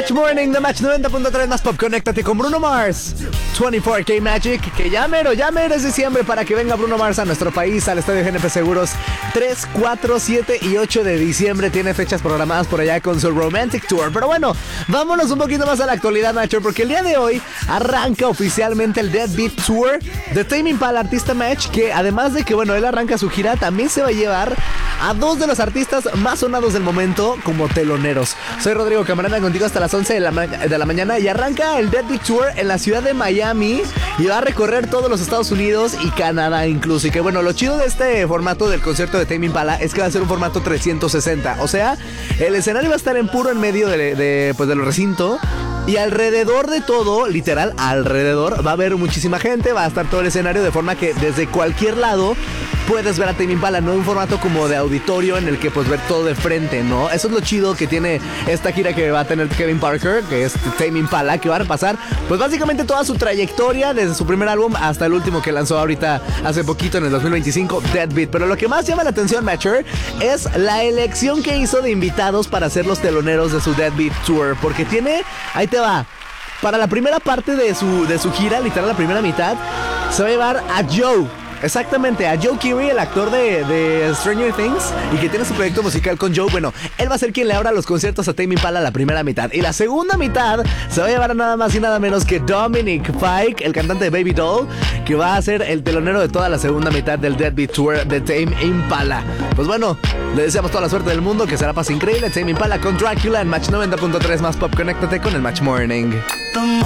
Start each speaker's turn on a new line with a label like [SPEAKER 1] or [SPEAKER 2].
[SPEAKER 1] Match Morning de Match 90.3 más Pop. Conéctate con Bruno Mars. 24K Magic, que ya mero es diciembre para que venga Bruno Mars a nuestro país, al Estadio GNP Seguros. 3, 4, 7 y 8 de diciembre tiene fechas programadas por allá con su Romantic Tour. Pero bueno, vámonos un poquito más a la actualidad, Nacho, porque el día de hoy arranca oficialmente el Deadbeat Tour de Tame Impala Artista Match, que además de que, bueno, él arranca su gira, también se va a llevar a dos de los artistas más sonados del momento como teloneros. Soy Rodrigo Camarena, contigo hasta las 11 de la mañana, y arranca el Deadbeat Tour en la ciudad de Miami y va a recorrer todos los Estados Unidos y Canadá incluso. Y que bueno, lo chido de este formato del concierto de Tame Impala es que va a ser un formato 360, o sea, el escenario va a estar en puro en medio de los recintos. Y alrededor de todo, literal, alrededor, va a haber muchísima gente, va a estar todo el escenario de forma que desde cualquier lado puedes ver a Tame Impala, no un formato como de auditorio en el que puedes ver todo de frente, ¿no? Eso es lo chido que tiene esta gira que va a tener Kevin Parker, que es Tame Impala, que va a repasar, pues básicamente toda su trayectoria desde su primer álbum hasta el último que lanzó ahorita hace poquito en el 2025, Deadbeat. Pero lo que más llama la atención, Matcher, es la elección que hizo de invitados para ser los teloneros de su Deadbeat Tour, porque tiene, ahí te va, para la primera parte de su gira, literal la primera mitad, se va a llevar a Joe. Exactamente, a Joe Keery, el actor de Stranger Things, y que tiene su proyecto musical con Joe. Bueno, él va a ser quien le abra los conciertos a Tame Impala la primera mitad. Y la segunda mitad se va a llevar a nada más y nada menos que Dominic Fike, el cantante de Baby Doll, que va a ser el telonero de toda la segunda mitad del Deadbeat Tour de Tame Impala. Pues bueno, le deseamos toda la suerte del mundo, que será paz increíble. Tame Impala con Dracula en Match 90.3 más Pop. Conéctate con el Match Morning.